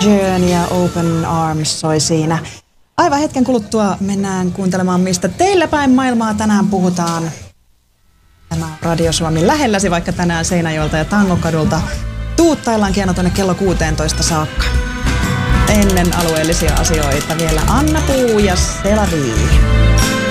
Journey ja Open Arms soi siinä. Aivan hetken kuluttua mennään kuuntelemaan, mistä teillä päin maailmaa tänään puhutaan. Tämä on Radio Suomi lähelläsi, vaikka tänään Seinäjoelta ja Tangokadulta tuuttaillaan kieno tuonne kello 16 saakka. Ennen alueellisia asioita vielä Anna Puu ja Selavi.